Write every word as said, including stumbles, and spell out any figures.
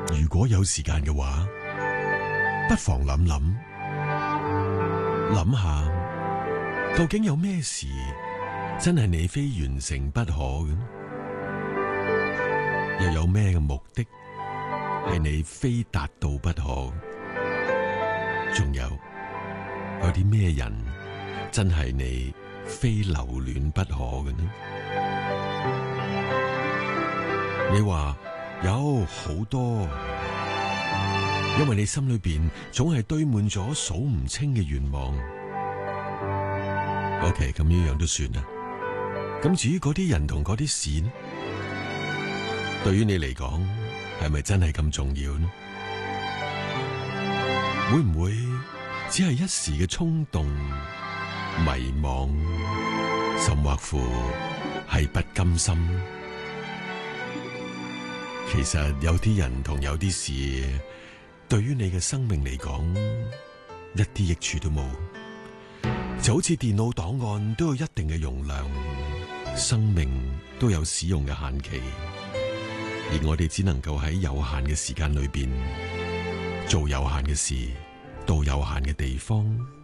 如果有時間嘅話，不妨諗諗，諗下究竟有咩事真係你非完成不可嘅？又有咩嘅目的係你非達到不可？仲有有啲咩人真係你非留戀不可嘅呢？你話有好多，因為你心裏邊總係堆滿咗數唔清嘅願望。OK， 咁呢樣都算啦。咁至於嗰啲人同嗰啲事呢？對於你嚟講，係咪真係咁重要呢？會唔會只係一時嘅衝動、迷惘，甚或乎係不甘心？其實有啲人同有啲事，對於你嘅生命嚟講，一啲益處都冇。就好似電腦檔案都有一定嘅容量，生命都有使用嘅限期，而我哋只能夠喺有限嘅時間裏邊做有限嘅事，到有限嘅地方。